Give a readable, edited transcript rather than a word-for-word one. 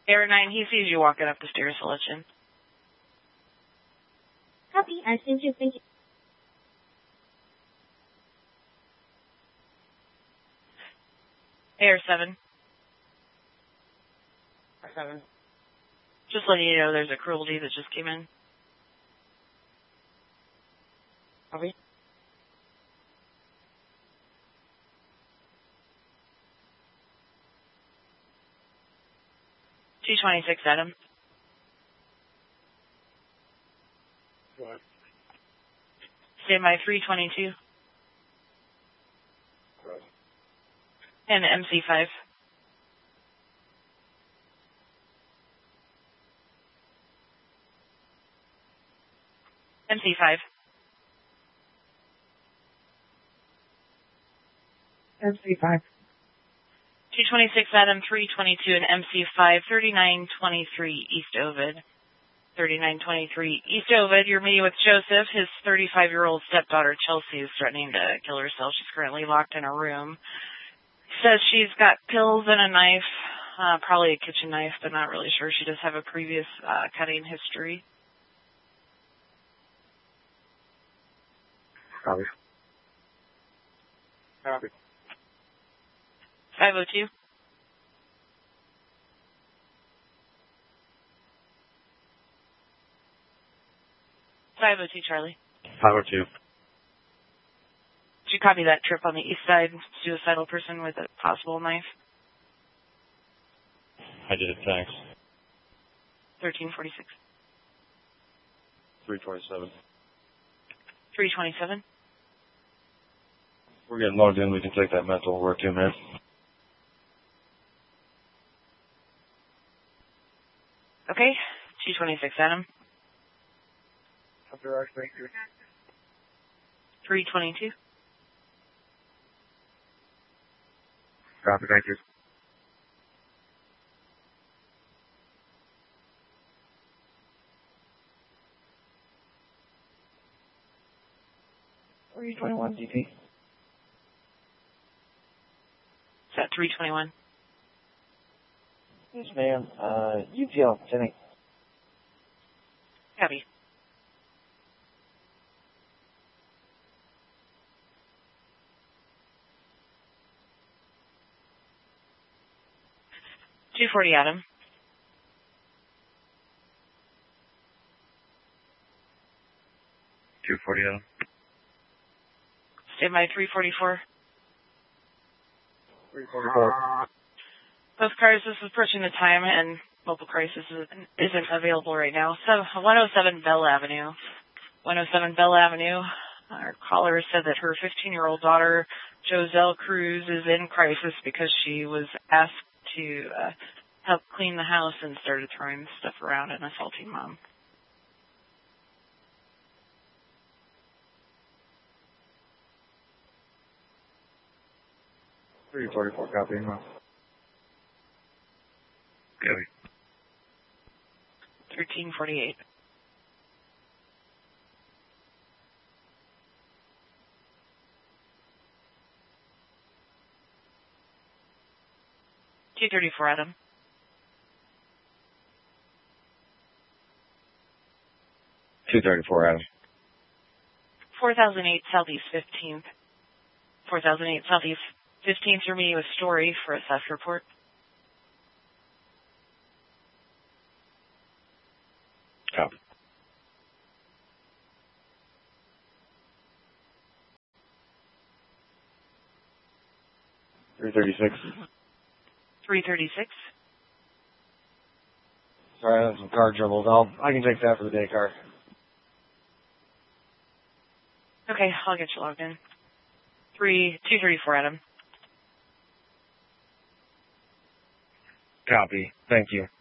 Air 9, he sees you walking up the stairs, so let you in. Copy. I sent you. Thank you. Air 7. 7. Just letting you know there's a cruelty that just came in. Copy. $226, Adam. What? Stand by 322. What? And MC5. MC5. MC5. 226 Adam, 322 and MC5, 3923 East Ovid. 3923 East Ovid, you're meeting with Joseph. His 35-year-old stepdaughter, Chelsea, is threatening to kill herself. She's currently locked in a room. Says she's got pills and a knife, probably a kitchen knife, but not really sure. She does have a previous cutting history. Copy. Copy. 502. Charlie. 502. Did you copy that trip on the east side, suicidal person with a possible knife? I did, thanks. 1346. 327. 327. We're getting logged in. We can take that mental work in, man. Okay. 226, Adam. Copy, Rock, thank you. 322. Copy, thank you. $321 DP. Is that 321? Yes, ma'am. UTL, Jenny. Copy. $240, Adam. $240, Adam. Stand by 344. 344. Both cars, this is approaching the time, and mobile crisis isn't available right now. So 107 Bell Avenue. 107 Bell Avenue. Our caller said that her 15-year-old daughter, Joselle Cruz, is in crisis because she was asked to help clean the house and started throwing stuff around and assaulting Mom. $344, copy, Mom. Copy. 1348. $234, Adam. 234, Adam. 4008 Southeast 15th. 4008 Southeast 15th, you're meeting with Story for a theft report. Copy. $336. 336. Sorry, I have some car troubles. I can take that for the day, car. Okay, I'll get you logged in. 234, Adam. Copy. Thank you.